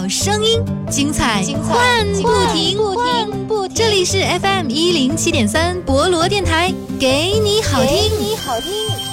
好声音，精彩换不停。这里是 FM 107.3博罗电台，给你好听。